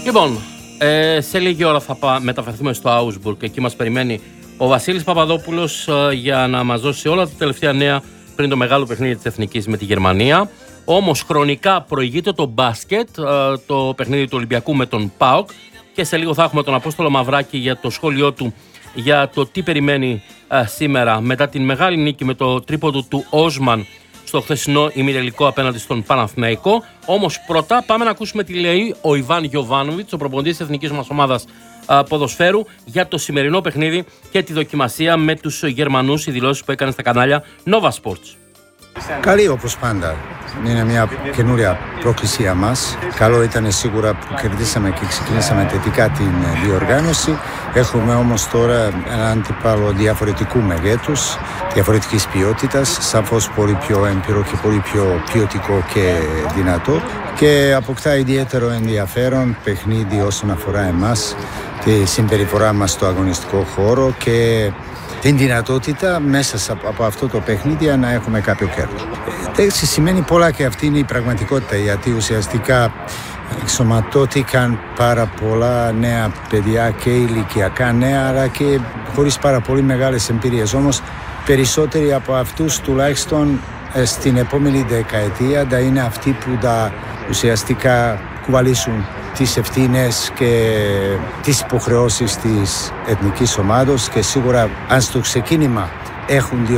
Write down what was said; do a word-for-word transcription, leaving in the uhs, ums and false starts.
Λοιπόν, ε, σε λίγη ώρα θα πά, μεταφερθούμε στο Augsburg. Εκεί μας περιμένει ο Βασίλης Παπαδόπουλος ε, για να μας δώσει όλα τα τελευταία νέα πριν το μεγάλο παιχνίδι της Εθνικής με τη Γερμανία. Όμως χρονικά προηγείται το μπάσκετ, ε, το παιχνίδι του Ολυμπιακού με τον ΠΑΟΚ, και σε λίγο θα έχουμε τον Απόστολο Μαυράκη για το σχόλιο του για το τι περιμένει ε, σήμερα μετά την μεγάλη νίκη με το τρίποντο του Όσμαν στο χθεσινό ημιτελικό απέναντι στον Παναθηναϊκό. Όμως πρώτα πάμε να ακούσουμε τι λέει ο Ιβάν Γιοβάνοβιτς, ο προπονητής της εθνικής μας ομάδας α, ποδοσφαίρου, για το σημερινό παιχνίδι και τη δοκιμασία με τους Γερμανούς, οι δηλώσεις που έκανε στα κανάλια Nova Sports. Καλή όπως πάντα. Είναι μια καινούρια πρόκληση για μας. Καλό ήταν σίγουρα που κερδίσαμε και ξεκινήσαμε θετικά την διοργάνωση. Έχουμε όμως τώρα έναν αντίπαλο διαφορετικού μεγέθους, διαφορετικής ποιότητας, σαφώς πολύ πιο έμπειρο και πολύ πιο ποιοτικό και δυνατό, και αποκτά ιδιαίτερο ενδιαφέρον παιχνίδι όσον αφορά εμάς, τη συμπεριφορά μας στο αγωνιστικό χώρο και την δυνατότητα μέσα από αυτό το παιχνίδι να έχουμε κάποιο κέρδος. Έτσι σημαίνει πολλά, και αυτή είναι η πραγματικότητα, γιατί ουσιαστικά εξωματώθηκαν πάρα πολλά νέα παιδιά και ηλικιακά νέα, αλλά και χωρίς πάρα πολύ μεγάλες εμπειρίες. Όμως περισσότεροι από αυτούς, τουλάχιστον στην επόμενη δεκαετία, θα είναι αυτοί που θα ουσιαστικά κουβαλήσουν τις ευθύνες και τις υποχρεώσεις της εθνικής ομάδος, και σίγουρα αν στο ξεκίνημα έχουν